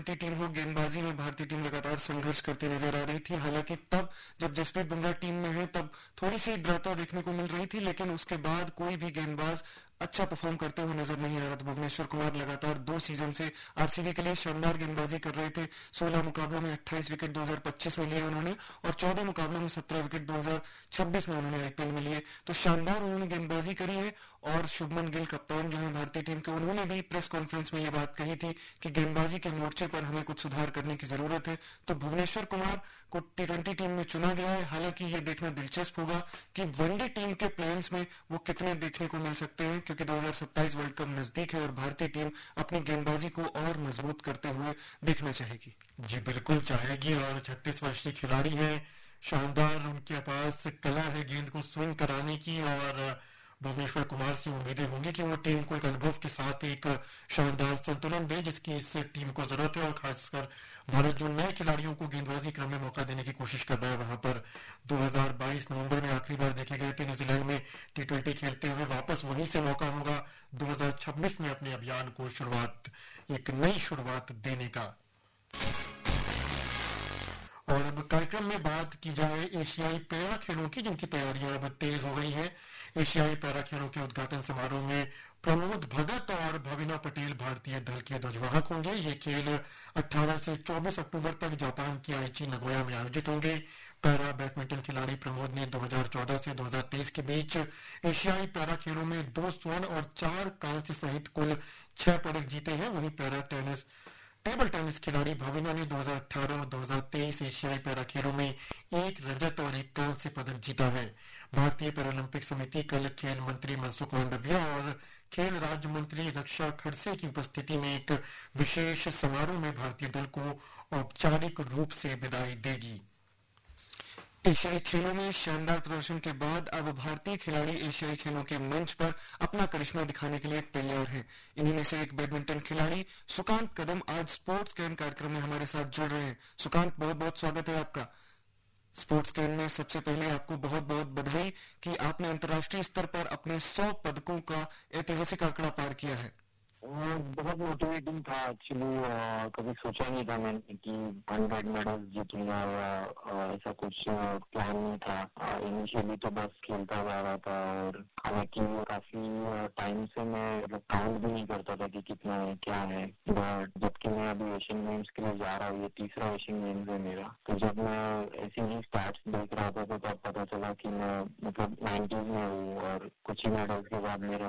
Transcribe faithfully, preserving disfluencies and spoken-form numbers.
भारतीय टीम हो, गेंदबाजी में भारतीय टीम लगातार संघर्ष करती नजर आ रही थी। हालांकि तब जब जसप्रीत बुमराह टीम में है तब थोड़ी सी ग्रहता देखने को मिल रही थी, लेकिन उसके बाद कोई भी गेंदबाज अच्छा परफॉर्म करते हुए नजर नहीं आ रहा था। भुवनेश्वर कुमार लगातार दो सीजन से आरसीबी के लिए शानदार गेंदबाजी कर रहे थे। सोलह मुकाबलों में अट्ठाईस विकेट दो हज़ार पच्चीस में लिए उन्होंने, और चौदह मुकाबलों में सत्रह विकेट दो हज़ार छब्बीस में उन्होंने आईपीएल में लिए। तो शानदार उन्होंने गेंदबाजी करी है। और शुभमन गिल कप्तान जो है भारतीय टीम के, उन्होंने भी प्रेस कॉन्फ्रेंस में ये बात कही थी कि गेंदबाजी के मोर्चे पर हमें कुछ सुधार करने की जरूरत है। तो भुवनेश्वर कुमार को टी ट्वेंटी टीम में चुना गया है। हालांकि ये देखना दिलचस्प होगा कि वनडे टीम के प्लेन्स में वो कितने देखने को मिल सकते हैं, क्योंकि दो हज़ार सत्ताईस वर्ल्ड कप नजदीक है और भारतीय टीम अपनी गेंदबाजी को और मजबूत करते हुए देखना चाहेगी। जी बिल्कुल चाहेगी। और छत्तीस वर्षीय खिलाड़ी है, शानदार उनके पास कला है गेंद को स्विंग कराने की। और भुवनेश्वर कुमार से उम्मीदें होंगी कि वो टीम को एक अनुभव के साथ एक शानदार संतुलन दे, जिसकी इस टीम को जरूरत है। और खासकर भारत जो नए खिलाड़ियों को गेंदबाजी क्रम में मौका देने की कोशिश कर रहा है, वहां पर दो हज़ार बाईस नवंबर में आखिरी बार देखे गए थे न्यूजीलैंड में टी ट्वेंटी खेलते हुए, वापस वहीं से मौका होगा दो हज़ार छब्बीस में अपने अभियान को शुरुआत, एक नई शुरुआत देने का। और अब कार्यक्रम में बात की जाए एशियाई पैरा खेलों की, जिनकी तैयारियां अब तेज हो गई हैं। एशियाई पैरा खेलों के उद्घाटन समारोह में प्रमोद भगत और भविना पटेल भारतीय दल के ध्वजवाहक होंगे। ये खेल अठारह से चौबीस अक्टूबर तक जापान की आइची नगोया में आयोजित होंगे। पैरा बैडमिंटन खिलाड़ी प्रमोद ने दो हज़ार चौदह से दो हज़ार तेईस के बीच एशियाई पैरा खेलों में दो स्वर्ण और चार कांस्य सहित कुल छह पदक जीते हैं। वहीं पैरा टेनिस टेबल टेनिस खिलाड़ी भाविना ने दो हज़ार अठारह और दो हज़ार तेईस एशियाई पैरा खेलों में एक रजत और एक कांस्य पदक जीता है। भारतीय पैरालंपिक समिति कल खेल मंत्री मनसुख मांडविया और खेल राज्य मंत्री रक्षा खड़से की उपस्थिति में एक विशेष समारोह में भारतीय दल को औपचारिक रूप से विदाई देगी। एशियाई खेलों में शानदार प्रदर्शन के बाद अब भारतीय खिलाड़ी एशियाई खेलों के मंच पर अपना करिश्मा दिखाने के लिए तैयार हैं। इन्हीं में से एक बैडमिंटन खिलाड़ी सुकांत कदम आज स्पोर्ट्स कैन कार्यक्रम में हमारे साथ जुड़ रहे हैं। सुकांत, बहुत बहुत स्वागत है आपका स्पोर्ट्स कैन में। सबसे पहले आपको बहुत बहुत बधाई कि आपने अंतर्राष्ट्रीय स्तर पर अपने सौ पदकों का ऐतिहासिक आंकड़ा पार किया है। बहुत मोटिवेटिंग था एक्चुअली। कभी सोचा नहीं था मैंने कि हंड्रेड मेडल्स जीतूंगा या ऐसा कुछ प्लान नहीं था। इनिशियली तो बस खेलता जा रहा था, और हालांकि काफी टाइम से मैं काउंट भी नहीं करता था कि कितना है क्या है। बट जबकि मैं अभी एशियन गेम्स के लिए जा रहा हूँ, ये तीसरा एशियन गेम्स है मेरा, तो जब मैं ऐसे ही स्टैट्स देख रहा था तो तब पता चला कि मैं मतलब नाइन्टीज में हूँ और कुछ ही मेडल्स के बाद मेरा